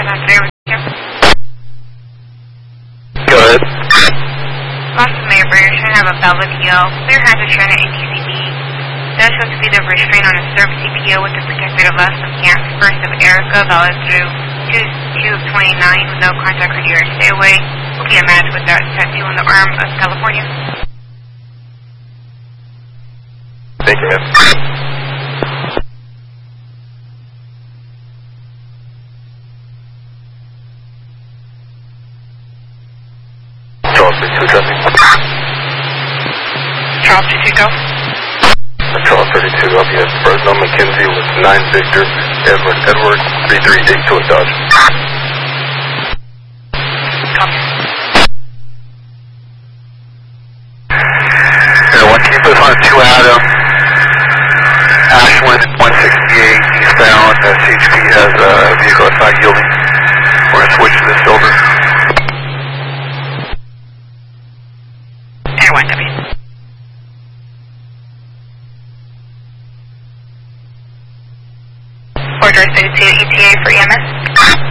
today with you? Go ahead. Boston Maybury, you're trying to have a valid PO. Clear hands are trying to ATCD. That shows speed of restraint on a service CPO with a protected of less of Camp First of Erica, valid through 2/29 with no contact on your stay away. Will be a match with that tattoo on the arm of California. Thank you, ma'am. Charles 32 traffic. Charles 32 go. Charles 32 up here. Fresno McKenzie with 9 Victor Edward 338 to a Dodge. Copy. One keep us on 2 Adam. Ashland 168 eastbound. CHP has a vehicle that's not yielding. We're going to switch to the silver. Air 1W. Ford Drive 32 ETA for EMS.